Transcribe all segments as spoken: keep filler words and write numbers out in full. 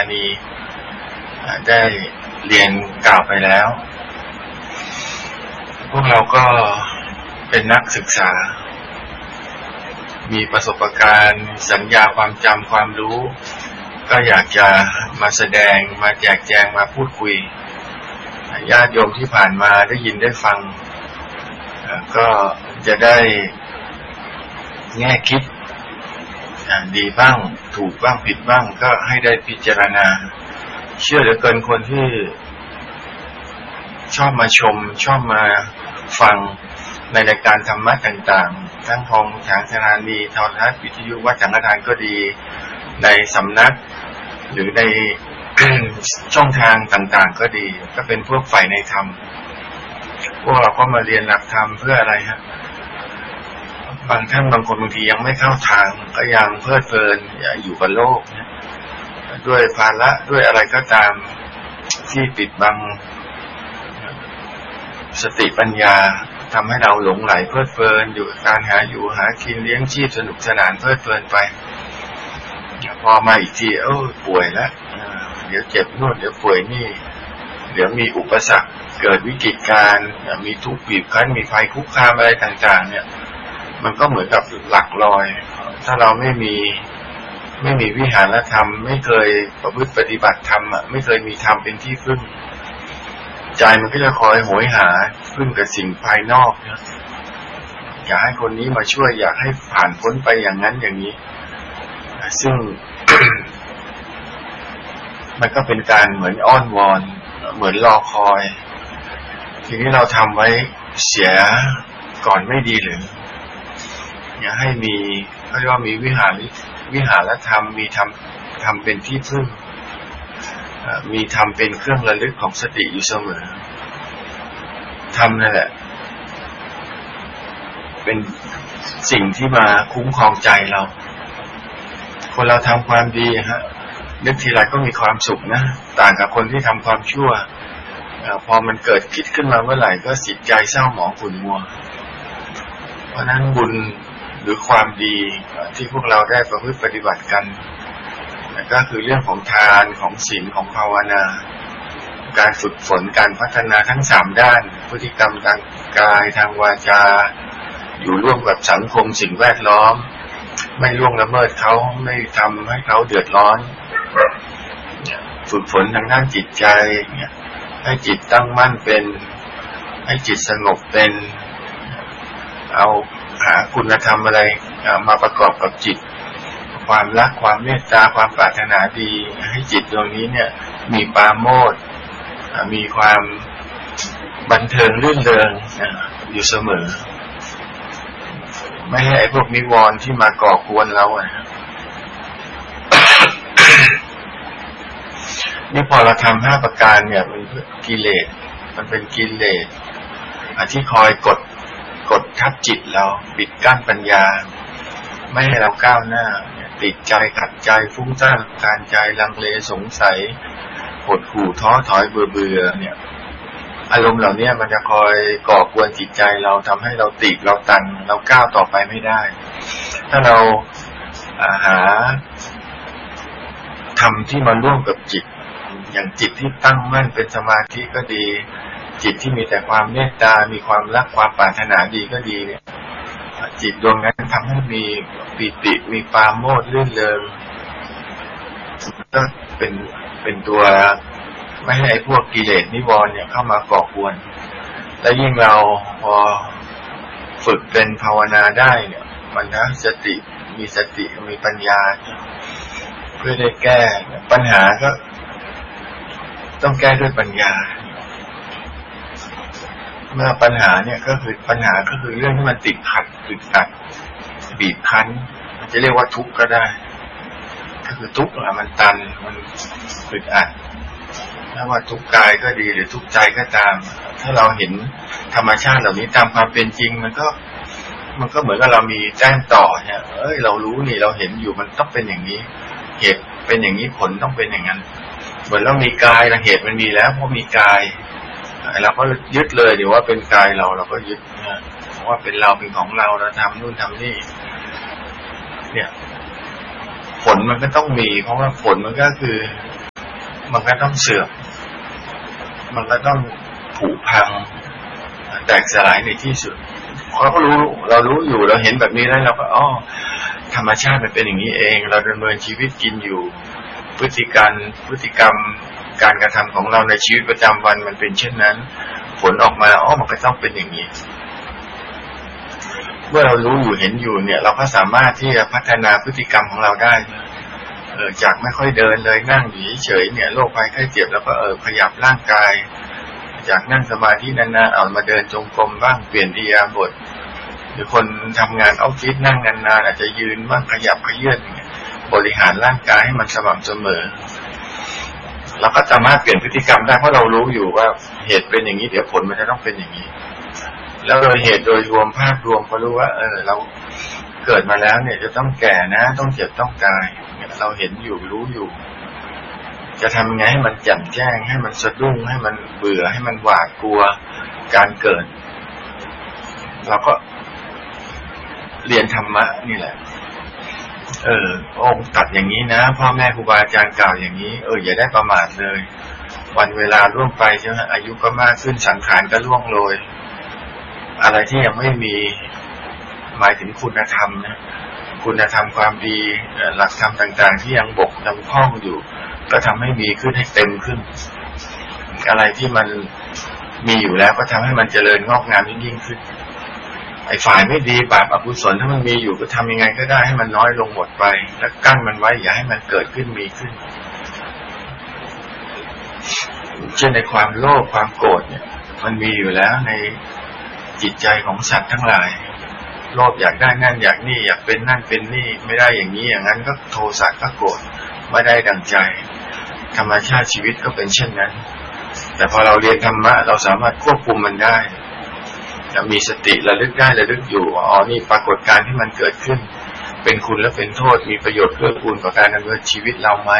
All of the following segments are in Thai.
านีได้เรียนกล่าวไปแล้วพวกเราก็เป็นนักศึกษามีประสบการณ์สัญญาความจำความรู้ก็อยากจะมาแสดงมาแจกแจงมาพูดคุยญาติโยมที่ผ่านมาได้ยินได้ฟังก็จะได้แง่คิดดีบ้างถูกบ้างผิดบ้างก็ให้ได้พิจารณาเชื่อเหลือเกินคนที่ชอบมาชมชอบมาฟังในรายการธรรมะต่างๆทั้งทองทางสถานีโทรทัศน์วิทยุวัดสังฆทานก็ดีในสำนักหรือใน ช่องทางต่างๆก็ดีก็เป็นพวกฝ่ายในธรรมพวกเราก็มาเรียนหลักธรรมเพื่ออะไรฮะบางท่านบางคนบางทียังไม่เข้าทางก็ยังเพลิดเพลินอยู่กับโลกด้วยภาระด้วยอะไรก็ตามที่ปิดบังสติปัญญาทำให้เราหลงไหลเพลิดเพลินอยู่กับการหาอยู่หากินเลี้ยงชีพสนุกสนานเพลิดเพลินไปพอมาอีกทีเออป่วยแล้วเดี๋ยวเจ็บนู่นเดี๋ยวป่วยนี่เดี๋ยวมีอุปสรรคเกิดวิกฤตการณ์มีทุกข์บีบคั้นมีภัยคุกคามอะไรต่างๆเนี่ยมันก็เหมือนกับหลักลอยถ้าเราไม่มีไม่มีวิหารธรรมไม่เคยประพฤติปฏิบัติธรรมอ่ะไม่เคยมีธรรมเป็นที่พึ่งใจมันก็จะคอยโหยหาพึ่งกับสิ่งภายนอกนะอยากให้คนนี้มาช่วยอยากให้ผ่านพ้นไปอย่างนั้นอย่างนี้ซึ่ง มันก็เป็นการเหมือนอ้อนวอนเหมือนรอคอยทีนี้เราทำไว้เสียก่อนไม่ดีหรืออยากให้มีเขาเรียกว่ามีวิหารวิหารธรรมมีธรรมธรรมเป็นที่พึ่งมีธรรมเป็นเครื่องระลึกของสติอยู่เสมอธรรมนั่นแหละเป็นสิ่งที่มาคุ้มครองใจเราคนเราทำความดีฮะนึกทีไรก็มีความสุขนะต่างกับคนที่ทำความชั่วพอมันเกิดคิดขึ้นมาเมื่อไหร่ก็จิตใจเศร้าหมองขุ่นมัวเพราะนั้นบุญหรือความดีที่พวกเราได้ประพฤติปฏิบัติกันก็คือเรื่องของทานของศีลของภาวนาการฝึกฝนการพัฒนาทั้งสามด้านพฤติกรรมทางกายทางวาจาอยู่ร่วมกับสังคมสิ่งแวดล้อมไม่ล่วงละเมิดเขาไม่ทำให้เขาเดือดร้อนฝึกฝนทางด้านจิตใจให้จิตตั้งมั่นเป็นให้จิตสงบเป็นเอาหาคุณธรรมอะไรมาประกอบกับจิตความรักความเมตตาความปรารถนาดีให้จิตดวงนี้เนี่ยมีปราโมทย์มีความบันเทิงรื่นเริงอยู่เสมอไม่ให้ไอ้พวกนิวรณ์ที่มาก่อกวนเราอ่ะ นี่พอเราทำห้าประการเนี่ยมันกิเลสมันเป็นกิเลสที่คอยกดกดทับจิตเราปิดกั้นปัญญาไม่ให้เราก้าวหน้าติดใจขัดใจฟุ้งซ่านการใจลังเลสงสัยหดหู่ท้อถอยเบื่อเบื่อเนี่ยอารมณ์เหล่านี้มันจะคอยก่อกวนจิตใจเราทำให้เราติดเราตันเราก้าวต่อไปไม่ได้ถ้าเราหาธรรมที่มาร่วมกับจิตอย่างจิตที่ตั้งมั่นเป็นสมาธิก็ดีจิตที่มีแต่ความเมตตามีความรักความปรารถนาดีก็ดีเนี่ยจิตดวงนั้นทำให้มีปิติมีปราโมทย์รื่นเริงก็เป็นเป็นตัวไม่ให้พวกกิเลสนิวรณ์เนี่ยเข้ามาก่อกวนและยิ่งเราพอฝึกเป็นภาวนาได้เนี่ยมันนะสติมีสติมีปัญญาเพื่อได้แก้ปัญหาก็ต้องแก้ด้วยปัญญาเมื่อปัญหาเนี่ยก็คือปัญหาก็คือเรื่องที่มันติดขัดติดตัดบีบคั้นจะเรียกว่าทุกข์ก็ได้ก็คือทุกข์อะมันตันมันอึดอัดไม่ว่าทุกข์กายก็ดีหรือทุกข์ใจก็ตามถ้าเราเห็นธรรมชาติเหล่านี้ตามความเป็นจริงมันก็มันก็เหมือนกับเรามีแต้มต่อเนี่ยเอ้ยเรารู้นี่เราเห็นอยู่มันต้องเป็นอย่างนี้เหตุเป็นอย่างนี้ผลต้องเป็นอย่างนั้นเหมือนเรามีกายเหตุมันมีแล้วเพราะมีกายเราก็ยึดเลยเดี๋ยวว่าเป็นกายเราเราก็ยึดนะว่าเป็นเราเป็นของเราเราทำนู่นทำนี่เนี่ยผลมันก็ต้องมีเพราะว่าผลมันก็คือมันก็ต้องเสื่อมมันก็ต้องผุพังแตกสลายในที่สุดเราก็รู้เรารู้อยู่เราเห็นแบบนี้แล้วเราก็อ๋อธรรมชาติมันเป็นอย่างนี้เองเราดำเนินชีวิตกินอยู่พฤติการพฤติกรรมการกระทำของเราในชีวิตประจำวันมันเป็นเช่นนั้นผลออกมาอ๋อมันก็ต้องเป็นอย่างนี้เมื่อเรารู้อยู่เห็นอยู่เนี่ยเราก็สามารถที่จะพัฒนาพฤติกรรมของเราได้เออจากไม่ค่อยเดินเลยนั่งอยู่เฉยเนี่ยโรคภัยไข้เจ็บแล้วก็เออขยับร่างกายจากนั่งสมาธินานๆเอามาเดินจงกรมบ้างเปลี่ยนอิริยาบถหรือคนทำงานออฟฟิศนั่งนานๆอาจจะยืนบ้างขยับเขยื้อนบริหารร่างกายให้มันสม่ำเสมอเราก็สามารถเปลี่ยนพฤติกรรมได้เพราะเรารู้อยู่ว่าเหตุเป็นอย่างนี้เดี๋ยวผลมันจะต้องเป็นอย่างนี้แล้วโดยเหตุโดยรวมภาพรวมก็รู้ว่าเออเราเกิดมาแล้วเนี่ยจะต้องแก่นะต้องเจ็บต้องตายเราเห็นอยู่รู้อยู่จะทำไงให้มันแจ่มแจ้งให้มันสะดุ้งให้มันเบื่อให้มันหวาดกลัวการเกิดเราก็เรียนธรรมะนี่แหละเออองค์ตัดอย่างนี้นะพ่อแม่ครูบาอาจารย์กล่าวอย่างนี้เอออย่าได้ประมาทเลยวันเวลาล่วงไปใช่ไหมอายุก็มากขึ้นสังขารก็ล่วงโรยอะไรที่ยังไม่มีหมายถึงคุณธรรมนะคุณธรรมความดีหลักธรรมต่างๆที่ยังบกยังพร่องอยู่ก็ทำให้มีขึ้นให้เต็มขึ้นอะไรที่มันมีอยู่แล้วก็ทำให้มันเจริญงอกงามยิ่งขึ้นไอ้ฝ่ายไม่ดีบาปอกุศลถ้ามันมีอยู่ก็ทำยังไงก็ได้ให้มันน้อยลงหมดไปแล้วกั้นมันไว้อย่าให้มันเกิดขึ้นมีขึ้นเช่นในความโลภความโกรธเนี่ยมันมีอยู่แล้วในจิตใจของสัตว์ทั้งหลายโลภอยากได้นั่นอยากนี่อยากเป็นนั่นเป็นนี่ไม่ได้อย่างนี้อย่างนั้นก็โทสะก็โกรธไม่ได้ดังใจธรรมชาติชีวิตก็เป็นเช่นนั้นแต่พอเราเรียนธรรมะเราสามารถควบคุมมันได้มีสติระลึกได้ระลึกอยู่อ๋อนี่ปรากฏการณ์ที่มันเกิดขึ้นเป็นคุณและเป็นโทษมีประโยชน์เพื่อคุณต่อการดำเนินชีวิตเราไหม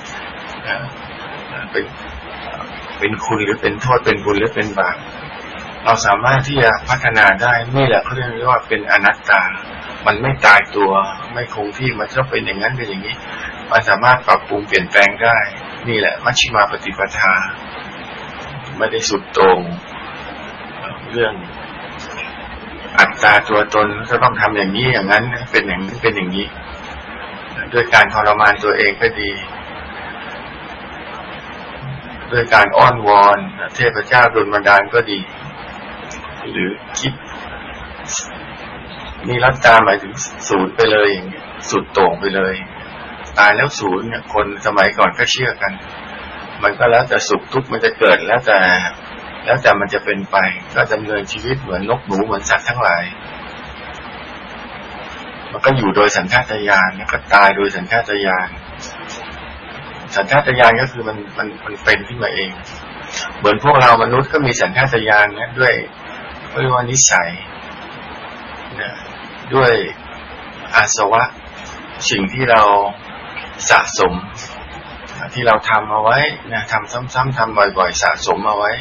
เป็นเป็นคุณหรือเป็นโทษเป็นบุญหรือเป็นบาปเราสามารถที่จะพัฒนาได้นี่แหละเขาเรียกว่าเป็นอนัตตามันไม่ตายตัวไม่คงที่มันก็เป็นอย่างนั้นเป็นอย่างนี้มันสามารถปรับปรุงเปลี่ยนแปลงได้นี่แหละมัชฌิมาปฏิปทาไม่ได้สุดโต่งเรื่องอัตตาตัวตนก็ต้องทำอย่างนี้อย่างนั้นเป็นอย่างนี้เป็นอย่างนี้ด้วยการทรมานตัวเองก็ดีด้วยการอ้อนวอนเทพเจ้าดลบันดาลก็ดีหรือคิดนิรัตตาหมายถึงศูนย์ไปเลยอย่างเงี้ยสุดโต่งไปเลยตายแล้วศูนย์เนี่ยคนสมัยก่อนก็เชื่อกันมันก็แล้วแต่สุขทุกข์มันจะเกิดแล้วแต่แล้วแต่มันจะเป็นไปก็ดำเนินชีวิตเหมือนนกหนูเหมือนสัตว์ทั้งหลายมันก็อยู่โดยสัญชาตญาณแล้วก็ตายโดยสัญชาตญาณสัญชาตญาณก็คือมันมันมันเป็นขึ้นมาเองเหมือนพวกเรามนุษย์ก็มีสัญชาตญาณนะด้วยเรียกว่านิสัยนะด้วยอาสวะสิ่งที่เราสะสมที่เราทำเอาไว้นะทำซ้ำๆทำบ่อยๆสะสมเอาไว้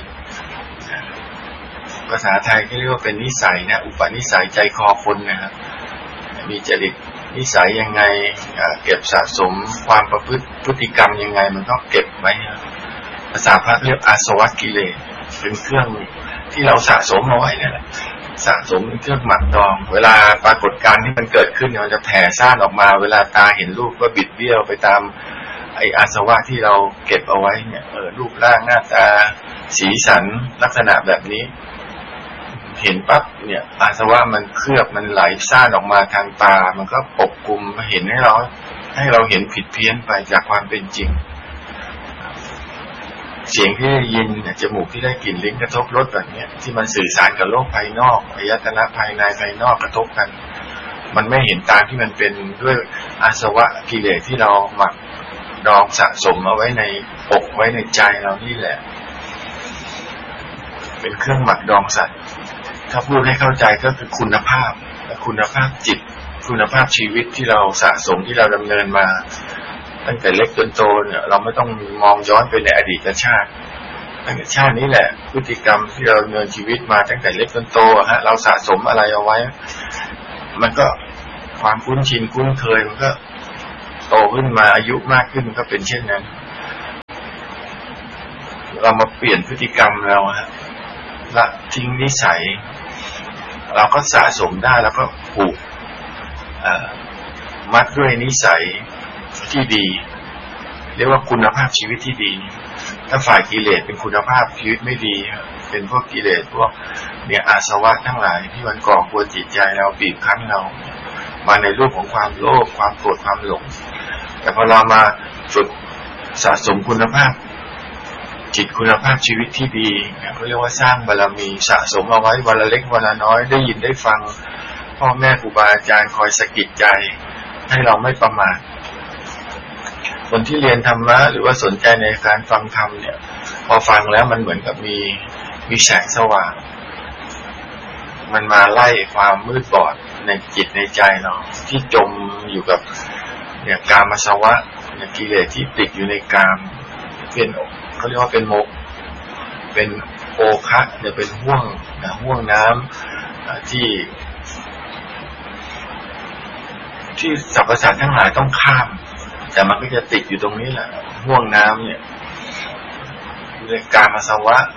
ภาษาไทยก็เรียกว่าเป็นนิสัยนะอุปนิสัยใจคอคนนะครับมีจริตนิสัยยังไงเก็บสะสมความประพฤติพฤติกรรมยังไงมันต้องเก็บไว้ภาษาพระเรียกอาสวะกิเลสเป็นเครื่องที่เราสะสมเอาไว้นี่แหละสะสมเป็นเครื่องหมักดองเวลาปรากฏการณ์ที่มันเกิดขึ้นมันจะแผ่ซ่านออกมาเวลาตาเห็นรูปก็บิดเบี้ยวไปตามไออาสวะที่เราเก็บเอาไว้เนี่ยเออรูปร่างหน้าตาสีสันลักษณะแบบนี้เห็นปั๊บเนี่ยอาสวะมันเคลือบมันไหลซ่านออกมาทางตามันก็ปกคลุมเห็นให้เราให้เราเห็นผิดเพี้ยนไปจากความเป็นจริงเสียงที่ได้ยินเนี่ยจมูกที่ได้กลิ่นลิ้นกระทบรสแบบนี้ที่มันสื่อสารกับโลกภายนอกอายตนะภายในภายนอกกระทบกันมันไม่เห็นตามที่มันเป็นด้วยอาสวะกิเลสที่เราหมักดองสะสมเอาไว้ในอกไว้ในใจเรานี่แหละเป็นเครื่องหมักดองสัตว์ถ้าพูดให้เข้าใจก็คือคุณภาพและคุณภาพจิตคุณภาพชีวิตที่เราสะสมที่เราดำเนินมาตั้งแต่เล็กจนโตเนี่ยเราไม่ต้องมองย้อนไปในอดีตชาติตั้งแต่ชาตินี้แหละพฤติกรรมที่เราดำเนินชีวิตมาตั้งแต่เล็กจนโตฮะเราสะสมอะไรเอาไว้มันก็ความคุ้นชินคุ้นเคยมันก็โตขึ้นมาอายุมากขึ้นมันก็เป็นเช่นนั้นเรามาเปลี่ยนพฤติกรรมเราฮะละทิ้งนิสัยเราก็สะสมได้แล้วก็ผูกมัดด้วยนิสัยที่ดีเรียกว่าคุณภาพชีวิตที่ดีถ้าฝ่ายกิเลสเป็นคุณภาพชีวิตไม่ดีเป็นพวกกิเลสพวกเนี่ยอาสวะทั้งหลายที่มันก่อกวนจิตใจเราบีบคั้นเรามาในรูปของความโลภความโกรธความหลงแต่พอเรามาฝึกสะสมคุณภาพจิตคุณภาพชีวิตที่ดีเขาเรียกว่าสร้างบารมีสะสมเอาไว้วันละเล็กวันละน้อยได้ยินได้ฟังพ่อแม่ครูบาอาจารย์คอยสะกิดใจให้เราไม่ประมาทคนที่เรียนธรรมะหรือว่าสนใจในการฟังธรรมเนี่ยพอฟังแล้วมันเหมือนกับมีมีแสงสว่างมันมาไล่ความมืดบอดในจิตในใจเราที่จมอยู่กับเนี่ยกามสวะเนี่ยกิเลสที่ติดอยู่ในกามเป็นเขาเรียกว่าเป็นโมกเป็นโอคะเนี่ยเป็นห่วงนะห่วงน้ำที่ที่สรรพสัตว์ทั้งหลายต้องข้ามแต่มันก็จะติดอยู่ตรงนี้แหละห่วงน้ำเนี่ยเรื่องกามสวะ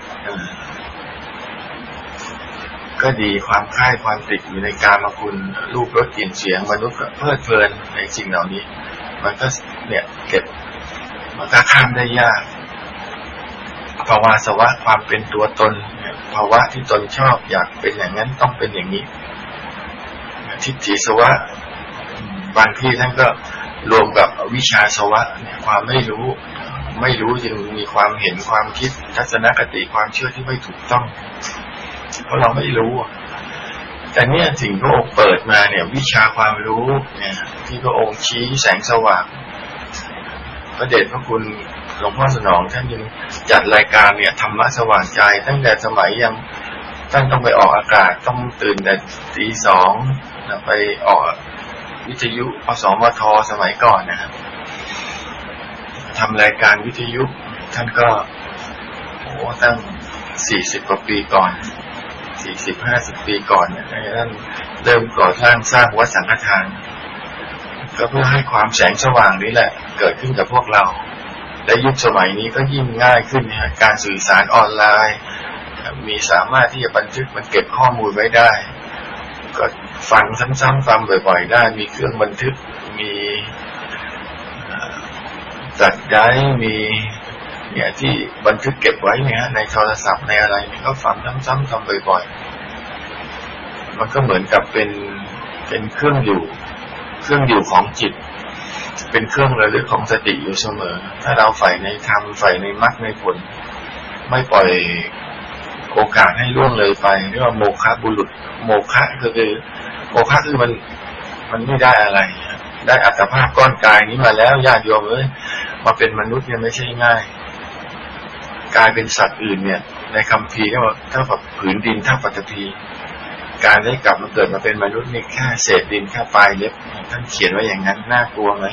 ก็ดีความคล้ายความติดอยู่ในกามคุณรูปรสกลิ่นเสียงมนุษย์ก็เพลิดเพลินในสิ่งเหล่านี้มันก็เนี่ยเก็บมันก็ข้ามได้ยากภาวะสวะความเป็นตัวตนภาวะที่ตนชอบอยากเป็นอย่างนั้นต้องเป็นอย่างนี้ทิฏฐิสวะบางที่ท่านก็รวมกับวิชาสวะความไม่รู้ไม่รู้จึงมีความเห็นความคิดทัศนคติความเชื่อที่ไม่ถูกต้องเพราะเราไม่รู้แต่เนี่ยสิ่งพระองค์เปิดมาเนี่ยวิชาความรู้เนี่ยที่พระองค์ชี้แสงสว่างพระเดชพระคุณหลวงพ่อสนองท่านยังจัดรายการเนี่ยธรรมะสว่างใจตั้งแต่สมัยยังท่านต้องไปออกอากาศต้องตื่นแต่ตีสองไปออกวิทยุอสมทสมัยก่อนนะครับทำรายการวิทยุท่านก็โอ้ตั้งสี่สิบกว่าปีก่อนสี่สิบห้าสิบปีก่อนเนี่ยท่านเริ่มก่อสร้างสร้างวัดสังฆทานก็เพื่อให้ความแสงสว่างนี้แหละเกิดขึ้นกับพวกเราและยุคสมัยนี้ก็ยิ่งง่ายขึ้นนะการสื่อสารออนไลน์มีสามารถที่จะบันทึกมันเก็บข้อมูลไว้ได้ก็ฟังซ้ำๆฟังบ่อยๆได้มีเครื่องบันทึกมีจัดได้มีเนี่ยที่บันทึกเก็บไว้เนี่ยในโทรศัพท์ในอะไรนี่ก็ฟังซ้ำๆทำบ่อยๆมันก็เหมือนกับเป็นเป็นเครื่องอยู่เครื่องอยู่ของจิตเป็นเครื่องระลึกของสติอยู่เสมอถ้าเราใฝ่ในธรรมใฝ่ในมรรคในผลไม่ปล่อยโอกาสให้ล่วงเลยไปเรียกว่าโมฆะบุรุษโมฆะคือโมฆะคือมันมันไม่ได้อะไรได้อัตภาพก้อนกายนี้มาแล้วญาติโยมเอ้ยมาเป็นมนุษย์เนี่ยไม่ใช่ง่ายกลายเป็นสัตว์อื่นเนี่ยในคัมภีร์ก็เท่ากับผืนดินเท่าปฐพีการได้กลับมาเกิดมาเป็นมนุษย์นี่แค่เศษดินแค่ปลายเล็บท่านเขียนไว้อย่างนั้นน่ากลัวไหม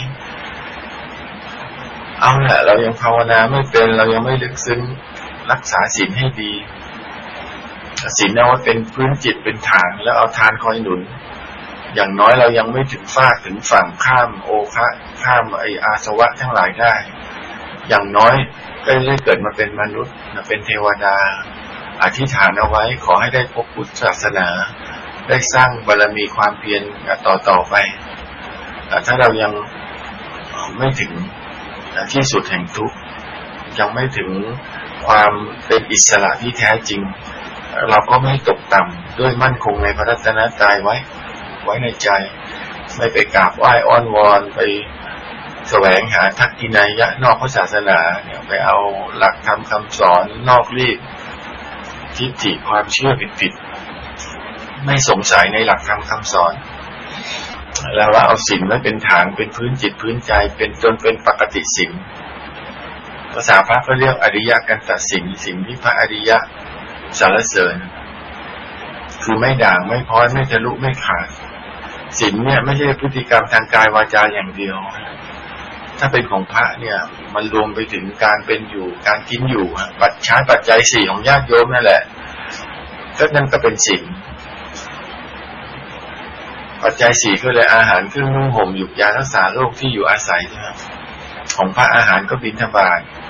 เอาแหละเรายังภาวนาไม่เป็นเรายังไม่ลึกซึ้งรักษาศีลให้ดีศีลเอาไว้เป็นพื้นจิตเป็นฐานแล้วเอาทานคอยหนุนอย่างน้อยเรายังไม่ถึงฟากถึงฝั่งข้ามโอคะข้ามไออาสวะทั้งหลายได้อย่างน้อยก็ได้เกิดมาเป็นมนุษย์เป็นเทวดาอธิษฐานเอาไว้ขอให้ได้พบพุทธศาสนาได้สร้างบารมีความเพียรต่อต่อไปถ้าเรายังไม่ถึงที่สุดแห่งทุกข์ยังไม่ถึงความเป็นอิสระที่แท้จริงเราก็ไม่ตกต่ำด้วยมั่นคงในพระรัตนตรัยไว้ไว้ในใจไม่ไปกราบไหว้อ้อนวอนไปแสวงหาทักษิณายะนอกพระศาสนาเนี่ยไปเอาหลักธรรมคำสอนนอกรีดทิฏฐิความเชื่อผิดๆไม่สงสัยในหลักธรรมคำสอนแล้วว่าเอาศีลไว้เป็นฐานเป็นพื้นจิตพื้นใจเป็นจนเป็นปกติศีลภาษาพระก็เรียกอริยกันตศีลศีลที่พระอริยะสรรเสริญคือไม่ด่างไม่พ้อยไม่ทะลุไม่ขาดศีลเนี่ยไม่ใช่พฤติกรรมทางกายวาจาอย่างเดียวถ้าเป็นของพระเนี่ยมันรวมไปถึงการเป็นอยู่การกินอยู่ปัจจัยปัจจัยสี่ของญาติโยมนั่นแหละก็นั่นก็เป็นศีลปัจจัยสี่ก็เลยอาหารเครื่องนุ่งห่มหยุกยารักษาโรคที่อยู่อาศัยนะครับของพระอาหารก็บิณฑบาต